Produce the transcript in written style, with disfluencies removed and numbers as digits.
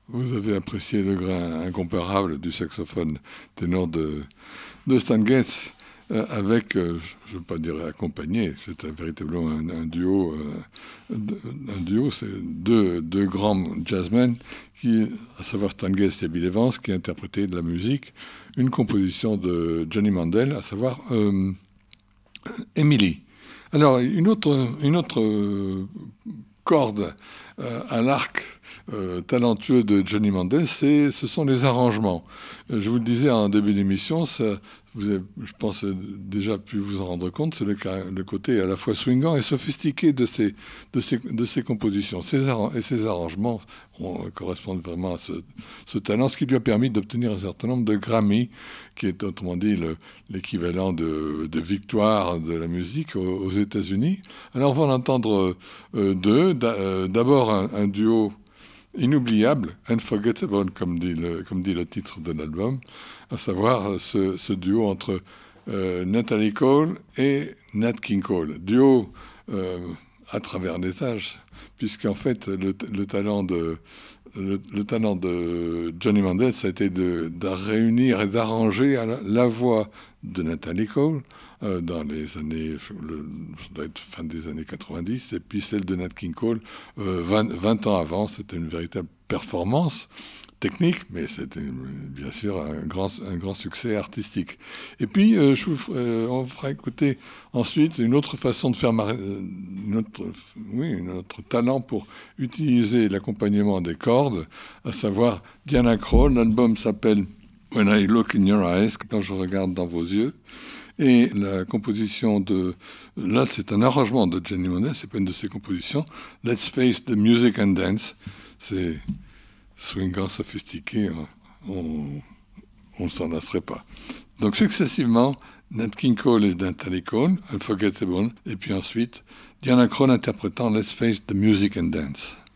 Vous avez apprécié le grain incomparable du saxophone ténor de Stan Getz, avec, je ne veux pas dire accompagné, c'est véritablement un duo. Un duo, c'est deux grands jazzmen, à savoir Stan Getz et Bill Evans, qui interprétaient de la musique, une composition de Johnny Mandel, à savoir Emily. Alors, une autre corde à l'arc talentueux de Johnny Mandel, ce sont les arrangements. Je vous le disais en début d'émission, vous avez, je pense, déjà pu vous en rendre compte, c'est le côté à la fois swingant et sophistiqué de ces compositions. Ces arrangements correspondent vraiment à ce talent, ce qui lui a permis d'obtenir un certain nombre de Grammy, qui est autrement dit l'équivalent de victoire de la musique aux États-Unis. Alors on va en entendre deux. D'abord un duo inoubliable, unforgettable, comme dit le titre de l'album, à savoir ce duo entre Natalie Cole et Nat King Cole. Duo à travers les âges, puisqu'en fait le talent de Johnny Mandel, ça a été de réunir et d'arranger la voix de Natalie Cole dans les années, ça doit être fin des années 90, et puis celle de Nat King Cole 20 ans avant. C'était une véritable performance technique, mais c'était bien sûr un grand succès artistique. Et puis, on fera écouter ensuite une autre façon de faire notre talent pour utiliser l'accompagnement des cordes, à savoir Diana Krall. L'album s'appelle When I Look in Your Eyes, quand je regarde dans vos yeux. Et la composition là, c'est un arrangement de Johnny Mandel, c'est pas une de ses compositions. Let's Face the Music and Dance. C'est swingant, sophistiqué, on ne s'en lasserait pas. Donc successivement, Nat King Cole et Natalie Cole, Unforgettable, et puis ensuite Diana Krall interprétant Let's Face the Music and Dance.